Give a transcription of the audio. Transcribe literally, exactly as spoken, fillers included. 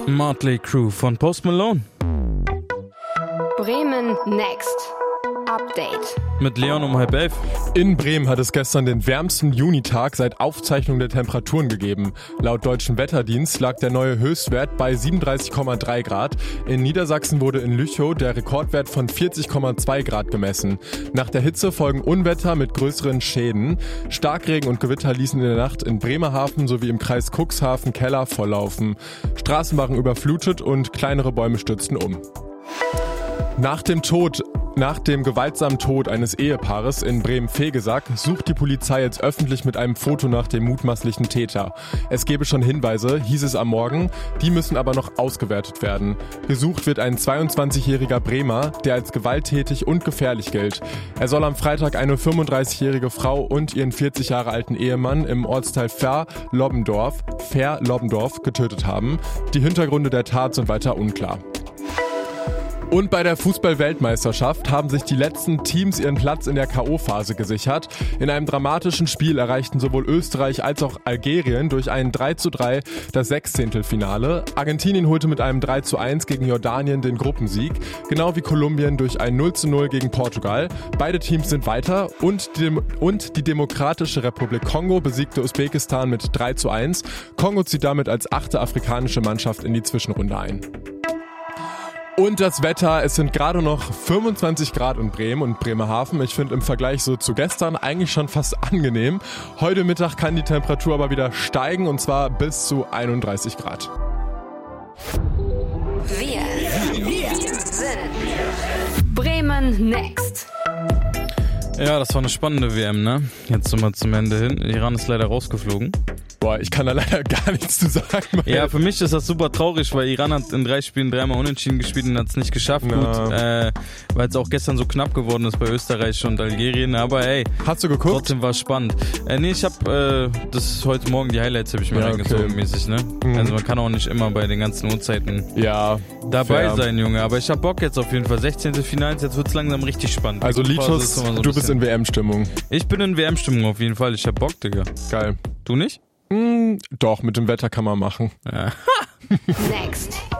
Motley Crue von Post Malone. Bremen Next Update. Mit Leon um halb elf. In Bremen hat es gestern den wärmsten Junitag seit Aufzeichnung der Temperaturen gegeben. Laut Deutschen Wetterdienst lag der neue Höchstwert bei siebenunddreißig Komma drei Grad. In Niedersachsen wurde in Lüchow der Rekordwert von vierzig Komma zwei Grad gemessen. Nach der Hitze folgen Unwetter mit größeren Schäden. Starkregen und Gewitter ließen in der Nacht in Bremerhaven sowie im Kreis Cuxhaven Keller volllaufen. Straßen waren überflutet und kleinere Bäume stürzten um. Nach dem Tod Nach dem gewaltsamen Tod eines Ehepaares in Bremen-Vegesack sucht die Polizei jetzt öffentlich mit einem Foto nach dem mutmaßlichen Täter. Es gebe schon Hinweise, hieß es am Morgen, die müssen aber noch ausgewertet werden. Gesucht wird ein zweiundzwanzigjähriger Bremer, der als gewalttätig und gefährlich gilt. Er soll am Freitag eine fünfunddreißigjährige Frau und ihren vierzig Jahre alten Ehemann im Ortsteil Ver-Lobbendorf, Ver-Lobbendorf getötet haben. Die Hintergründe der Tat sind weiter unklar. Und bei der Fußball-Weltmeisterschaft haben sich die letzten Teams ihren Platz in der K O-Phase gesichert. In einem dramatischen Spiel erreichten sowohl Österreich als auch Algerien durch ein drei zu drei das Sechzehntelfinale. Argentinien holte mit einem drei zu eins gegen Jordanien den Gruppensieg, genau wie Kolumbien durch ein null zu null gegen Portugal. Beide Teams sind weiter und die, und die Demokratische Republik Kongo besiegte Usbekistan mit drei zu eins. Kongo zieht damit als achte afrikanische Mannschaft in die Zwischenrunde ein. Und das Wetter, es sind gerade noch fünfundzwanzig Grad in Bremen und Bremerhaven. Ich finde im Vergleich so zu gestern eigentlich schon fast angenehm. Heute Mittag kann die Temperatur aber wieder steigen und zwar bis zu einunddreißig Grad. Wir, wir sind Bremen Next. Ja, das war eine spannende W M, ne? Jetzt nochmal zum Ende hin. Iran ist leider rausgeflogen. Boah, ich kann da leider gar nichts zu sagen. Ja, für mich ist das super traurig, weil Iran hat in drei Spielen dreimal unentschieden gespielt und hat es nicht geschafft. Ja. Gut, äh, weil es auch gestern so knapp geworden ist bei Österreich und Algerien. Aber ey, hast du geguckt? Trotzdem war es spannend. Äh, nee, ich habe äh, das heute Morgen, die Highlights habe ich mir ja, reingezogen okay. mäßig, ne? Mhm. Also man kann auch nicht immer bei den ganzen Uhrzeiten ja, dabei fair. sein, Junge. Aber ich hab Bock jetzt auf jeden Fall. sechzehnte Finals, jetzt wird's langsam richtig spannend. Also Litos, so du bist in W M-Stimmung. Ich bin in W M-Stimmung auf jeden Fall. Ich hab Bock, Digga. Geil. Du nicht? Mm, doch, mit dem Wetter kann man machen. Ja. Next.